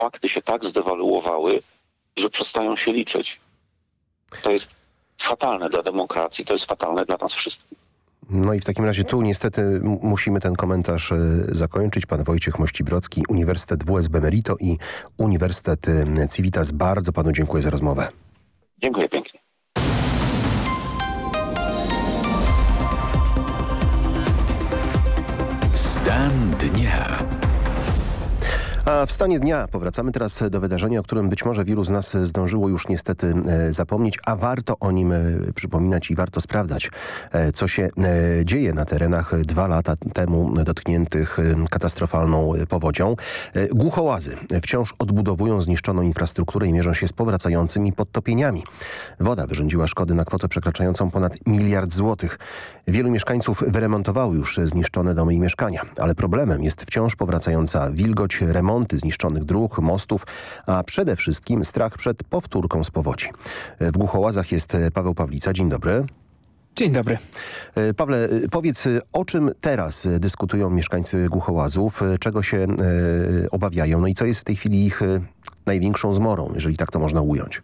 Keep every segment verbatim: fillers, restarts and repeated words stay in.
fakty się tak zdewaluowały, że przestają się liczyć. To jest fatalne dla demokracji, to jest fatalne dla nas wszystkich. No i w takim razie tu niestety m- musimy ten komentarz e, zakończyć. Pan Wojciech Mościbrocki, Uniwersytet W S B Merito i Uniwersytet e, Civitas. Bardzo panu dziękuję za rozmowę. Dziękuję pięknie. Stan dnia. A w stanie dnia powracamy teraz do wydarzenia, o którym być może wielu z nas zdążyło już niestety e, zapomnieć, a warto o nim e, przypominać i warto sprawdzać, e, co się e, dzieje na terenach dwa lata temu dotkniętych e, katastrofalną powodzią. E, Głuchołazy wciąż odbudowują zniszczoną infrastrukturę i mierzą się z powracającymi podtopieniami. Woda wyrządziła szkody na kwotę przekraczającą ponad miliard złotych. Wielu mieszkańców wyremontowało już zniszczone domy i mieszkania, ale problemem jest wciąż powracająca wilgoć, remonty zniszczonych dróg, mostów, a przede wszystkim strach przed powtórką z powodzi. W Głuchołazach jest Paweł Pawlica. Dzień dobry. Dzień dobry. Pawle, powiedz, o czym teraz dyskutują mieszkańcy Głuchołazów, czego się e, obawiają, no i co jest w tej chwili ich e, największą zmorą, jeżeli tak to można ująć?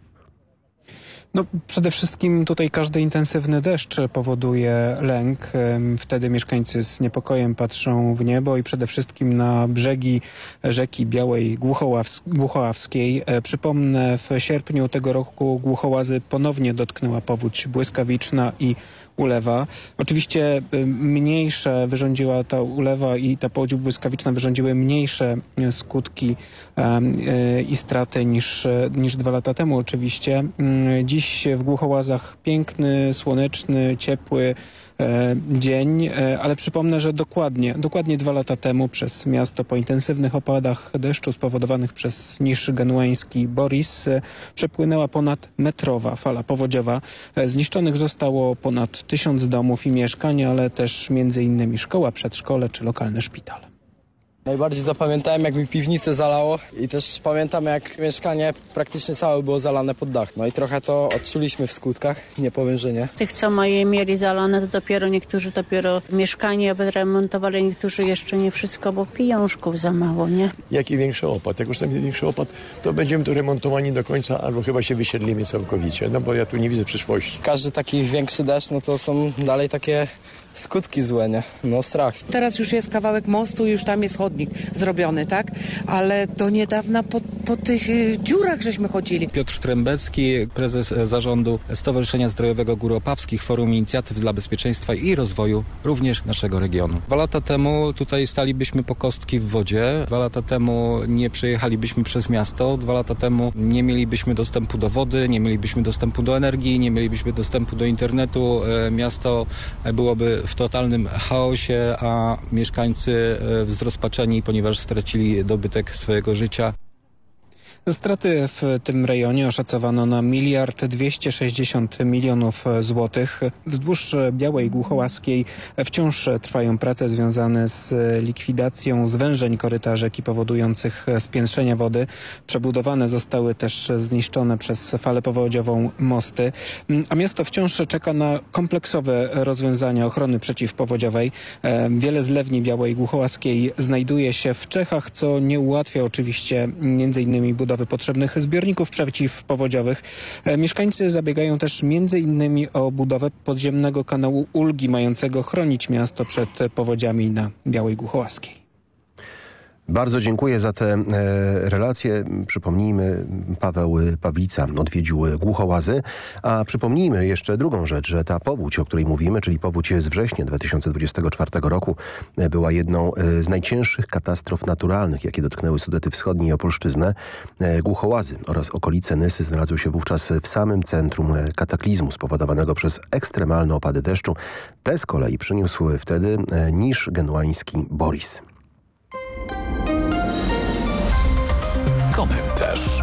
No, przede wszystkim tutaj każdy intensywny deszcz powoduje lęk. Wtedy mieszkańcy z niepokojem patrzą w niebo i przede wszystkim na brzegi rzeki Białej Głuchoławs- Głuchoławskiej. Przypomnę, w sierpniu tego roku Głuchołazy ponownie dotknęła powódź błyskawiczna i ulewa. Oczywiście mniejsze wyrządziła ta ulewa i ta powódź błyskawiczna wyrządziły mniejsze skutki um, i straty niż, niż dwa lata temu oczywiście. Dziś w Głuchołazach piękny, słoneczny, ciepły e, dzień, e, ale przypomnę, że dokładnie, dokładnie dwa lata temu przez miasto po intensywnych opadach deszczu spowodowanych przez niż genueński Boris e, przepłynęła ponad metrowa fala powodziowa. E, zniszczonych zostało ponad tysiąc domów i mieszkań, ale też między innymi szkoła, przedszkole czy lokalny szpital. Najbardziej zapamiętałem, jak mi piwnicę zalało i też pamiętam, jak mieszkanie praktycznie całe było zalane pod dach. No i trochę to odczuliśmy w skutkach, nie powiem, że nie. Tych, co moje mieli zalane, to dopiero niektórzy dopiero mieszkanie wyremontowali, niektórzy jeszcze nie wszystko, bo pieniążków za mało, nie? Jaki większy opad? Jak już tam jest większy opad, to będziemy tu remontowani do końca albo chyba się wysiedlimy całkowicie, no bo ja tu nie widzę przyszłości. Każdy taki większy deszcz, no to są dalej takie skutki złe, nie? No strach. Teraz już jest kawałek mostu, już tam jest chodnik zrobiony, tak? Ale do niedawna po, po tych y, dziurach żeśmy chodzili. Piotr Trębecki, prezes zarządu Stowarzyszenia Zdrojowego Gór Opawskich, Forum Inicjatyw dla Bezpieczeństwa i Rozwoju również naszego regionu. Dwa lata temu tutaj stalibyśmy po kostki w wodzie, dwa lata temu nie przejechalibyśmy przez miasto, dwa lata temu nie mielibyśmy dostępu do wody, nie mielibyśmy dostępu do energii, nie mielibyśmy dostępu do internetu. Miasto byłoby w totalnym chaosie, a mieszkańcy zrozpaczeni, ponieważ stracili dobytek swojego życia. Straty w tym rejonie oszacowano na miliard dwieście sześćdziesiąt milionów złotych. Wzdłuż Białej Głuchołaskiej wciąż trwają prace związane z likwidacją zwężeń koryta rzeki powodujących spiętrzenia wody. Przebudowane zostały też zniszczone przez falę powodziową mosty, a miasto wciąż czeka na kompleksowe rozwiązania ochrony przeciwpowodziowej. Wiele zlewni Białej Głuchołaskiej znajduje się w Czechach, co nie ułatwia oczywiście między innymi budowy potrzebnych zbiorników przeciwpowodziowych. Mieszkańcy zabiegają też między innymi o budowę podziemnego kanału Ulgi mającego chronić miasto przed powodziami na Białej Głuchołaskiej. Bardzo dziękuję za te e, relacje. Przypomnijmy, Paweł Pawlica odwiedził Głuchołazy, a przypomnijmy jeszcze drugą rzecz, że ta powódź, o której mówimy, czyli powódź z września dwa tysiące dwudziestego czwartego roku, była jedną z najcięższych katastrof naturalnych, jakie dotknęły Sudety Wschodnie i Opolszczyznę. Głuchołazy oraz okolice Nysy znalazły się wówczas w samym centrum kataklizmu spowodowanego przez ekstremalne opady deszczu. Te z kolei przyniósł wtedy niż genuański Boris. Komentarz.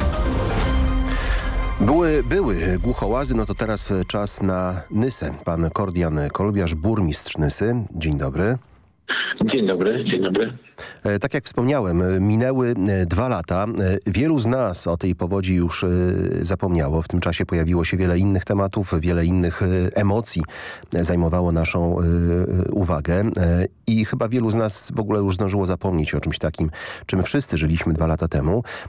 Były, były Głuchołazy, no to teraz czas na Nysę. Pan Kordian Kolbiarz, burmistrz Nysy. Dzień dobry. Dzień dobry, dzień dobry. Tak jak wspomniałem, minęły dwa lata. Wielu z nas o tej powodzi już zapomniało. W tym czasie pojawiło się wiele innych tematów, wiele innych emocji zajmowało naszą uwagę i chyba wielu z nas w ogóle już zdążyło zapomnieć o czymś takim, czym wszyscy żyliśmy dwa lata temu.